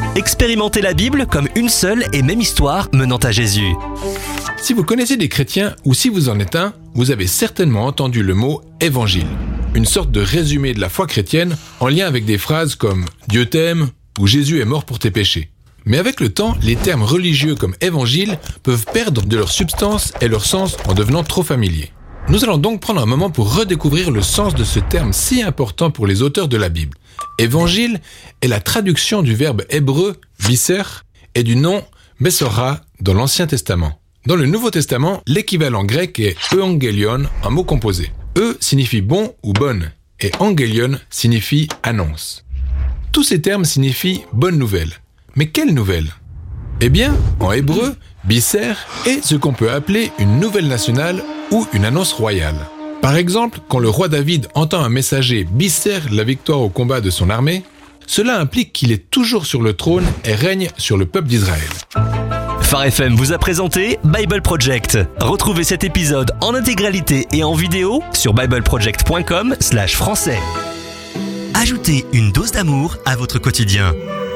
Expérimentez la Bible comme une seule et même histoire menant à Jésus. Si vous connaissez des chrétiens ou si vous en êtes un, vous avez certainement entendu le mot « évangile », une sorte de résumé de la foi chrétienne en lien avec des phrases comme « Dieu t'aime » ou « Jésus est mort pour tes péchés ». Mais avec le temps, les termes religieux comme « évangile » peuvent perdre de leur substance et leur sens en devenant trop familiers. Nous allons donc prendre un moment pour redécouvrir le sens de ce terme si important pour les auteurs de la Bible. Évangile est la traduction du verbe hébreu « biser » et du nom « Besora » dans l'Ancien Testament. Dans le Nouveau Testament, l'équivalent grec est « euangelion », un mot composé. « E » signifie « bon » ou « bonne » et « angelion » signifie « annonce ». Tous ces termes signifient « bonne nouvelle ». Mais quelle nouvelle ? Eh bien, en hébreu, « biser » est ce qu'on peut appeler une nouvelle nationale ou une annonce royale. Par exemple, quand le roi David entend un messager biser la victoire au combat de son armée, cela implique qu'il est toujours sur le trône et règne sur le peuple d'Israël. Phare FM vous a présenté Bible Project. Retrouvez cet épisode en intégralité et en vidéo sur bibleproject.com/français. Ajoutez une dose d'amour à votre quotidien.